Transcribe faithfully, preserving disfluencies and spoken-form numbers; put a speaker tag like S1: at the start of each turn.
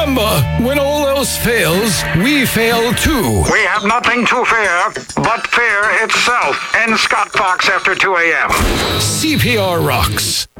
S1: remember, when all else fails, we fail too.
S2: We have nothing to fear but fear itself. In Scott Fox after two a.m.
S1: C P R rocks.